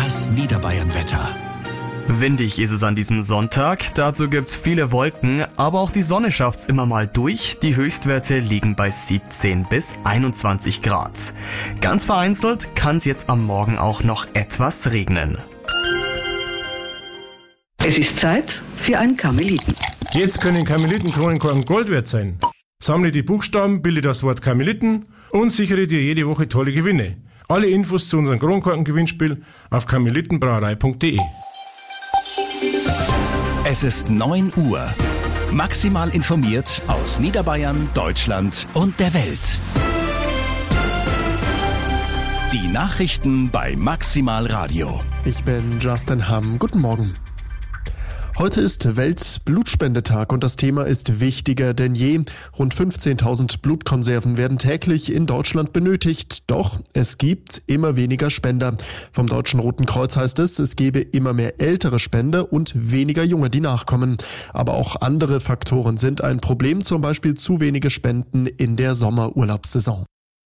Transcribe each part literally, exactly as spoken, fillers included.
Das Niederbayern-Wetter. Windig ist es an diesem Sonntag, dazu gibt's viele Wolken, aber auch die Sonne schafft's immer mal durch. Die Höchstwerte liegen bei siebzehn bis einundzwanzig Grad. Ganz vereinzelt kann's jetzt am Morgen auch noch etwas regnen. Es ist Zeit für einen Karmeliten. Jetzt können Karmelitenkronenkorken Gold wert sein. Sammle die Buchstaben, bilde das Wort Karmeliten und sichere dir jede Woche tolle Gewinne. Alle Infos zu unserem Kronkorken-Gewinnspiel auf karmelitenbrauerei punkt de. Es ist neun Uhr. Maximal informiert aus Niederbayern, Deutschland und der Welt. Die Nachrichten bei Maximal Radio. Ich bin Justin Hamm. Guten Morgen. Heute ist Weltblutspendetag und das Thema ist wichtiger denn je. Rund fünfzehntausend Blutkonserven werden täglich in Deutschland benötigt. Doch es gibt immer weniger Spender. Vom Deutschen Roten Kreuz heißt es, es gebe immer mehr ältere Spender und weniger junge, die nachkommen. Aber auch andere Faktoren sind ein Problem, zum Beispiel zu wenige Spenden in der Sommerurlaubssaison.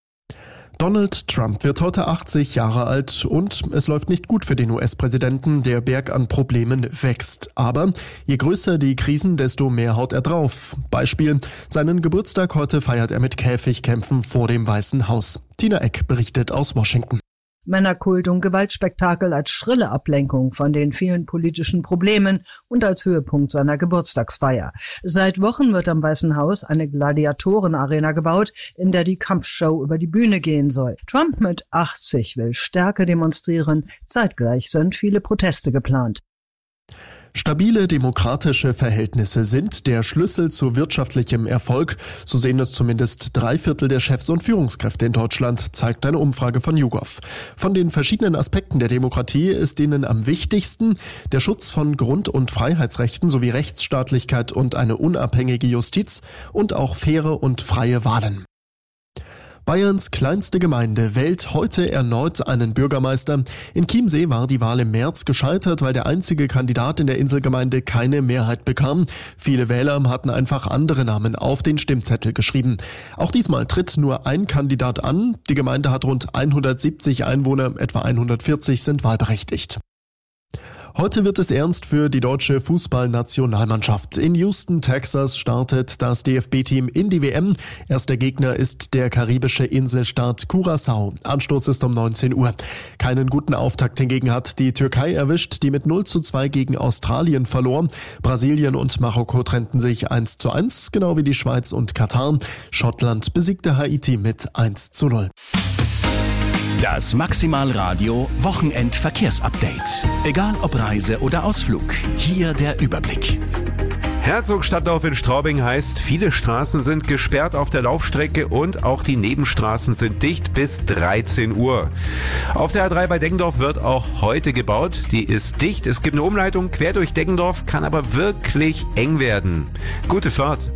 Donald Trump wird heute achtzig Jahre alt und es läuft nicht gut für den U S-Präsidenten. Der Berg an Problemen wächst. Aber je größer die Krisen, desto mehr haut er drauf. Beispiel: Seinen Geburtstag heute feiert er mit Käfigkämpfen vor dem Weißen Haus. Tina Eck berichtet aus Washington. Männerkult und Gewaltspektakel als schrille Ablenkung von den vielen politischen Problemen und als Höhepunkt seiner Geburtstagsfeier. Seit Wochen wird am Weißen Haus eine Gladiatorenarena gebaut, in der die Kampfshow über die Bühne gehen soll. Trump mit achtzig will Stärke demonstrieren. Zeitgleich sind viele Proteste geplant. Stabile demokratische Verhältnisse sind der Schlüssel zu wirtschaftlichem Erfolg. So sehen es zumindest drei Viertel der Chefs und Führungskräfte in Deutschland, zeigt eine Umfrage von YouGov. Von den verschiedenen Aspekten der Demokratie ist ihnen am wichtigsten der Schutz von Grund- und Freiheitsrechten sowie Rechtsstaatlichkeit und eine unabhängige Justiz und auch faire und freie Wahlen. Bayerns kleinste Gemeinde wählt heute erneut einen Bürgermeister. In Chiemsee war die Wahl im März gescheitert, weil der einzige Kandidat in der Inselgemeinde keine Mehrheit bekam. Viele Wähler hatten einfach andere Namen auf den Stimmzettel geschrieben. Auch diesmal tritt nur ein Kandidat an. Die Gemeinde hat rund hundertsiebzig Einwohner, etwa hundertvierzig sind wahlberechtigt. Heute wird es ernst für die deutsche Fußballnationalmannschaft. In Houston, Texas startet das D F B-Team in die W M. Erster Gegner ist der karibische Inselstaat Curaçao. Anstoß ist um neunzehn Uhr. Keinen guten Auftakt hingegen hat die Türkei erwischt, die mit null zu zwei gegen Australien verlor. Brasilien und Marokko trennten sich eins zu eins, genau wie die Schweiz und Katar. Schottland besiegte Haiti mit eins zu null. Das Maximal Radio Wochenendverkehrsupdate. Egal ob Reise oder Ausflug, hier der Überblick. Herzogstadtdorf in Straubing heißt, viele Straßen sind gesperrt auf der Laufstrecke und auch die Nebenstraßen sind dicht bis dreizehn Uhr. Auf der A drei bei Deggendorf wird auch heute gebaut. Die ist dicht. Es gibt eine Umleitung quer durch Deggendorf, kann aber wirklich eng werden. Gute Fahrt.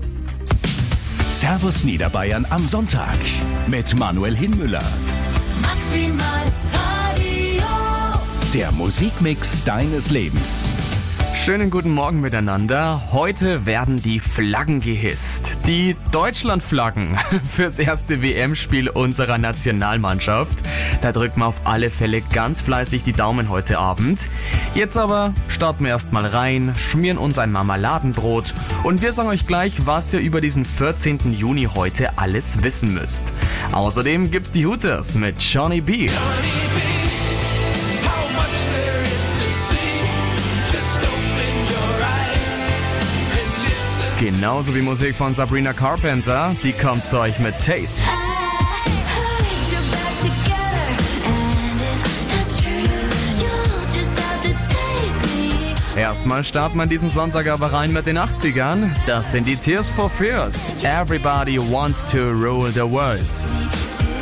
Servus Niederbayern am Sonntag mit Manuel Hinmüller. Maximal Radio. Der Musikmix deines Lebens. Schönen guten Morgen miteinander. Heute werden die Flaggen gehisst. Die Deutschlandflaggen fürs erste W M-Spiel unserer Nationalmannschaft. Da drücken wir auf alle Fälle ganz fleißig die Daumen heute Abend. Jetzt aber starten wir erstmal rein, schmieren uns ein Marmeladenbrot und wir sagen euch gleich, was ihr über diesen vierzehnten Juni heute alles wissen müsst. Außerdem gibt's die Hooters mit Johnny B. Genauso wie Musik von Sabrina Carpenter, die kommt zu euch mit Taste. Erstmal starten wir diesen Sonntag aber rein mit den achtzigern. Das sind die Tears for Fears. Everybody wants to rule the world.